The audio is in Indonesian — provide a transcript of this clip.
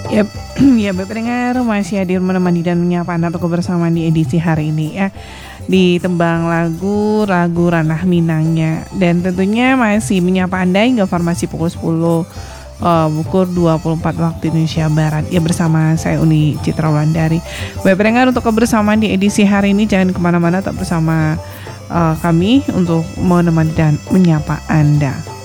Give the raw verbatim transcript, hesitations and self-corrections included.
Ya, ya Bapak pendengar masih hadir menemani dan menyapa Anda untuk kebersamaan di edisi hari ini ya. Di tembang lagu Ragu Ranah Minangnya. Dan tentunya masih menyapa Anda hingga farmasi pukul sepuluh uh, pukul dua puluh empat waktu Indonesia Barat. Ya bersama saya Uni Citra Wulandari. Bapak pendengar untuk kebersamaan di edisi hari ini jangan kemana-mana, tetap bersama uh, kami untuk menemani dan menyapa Anda.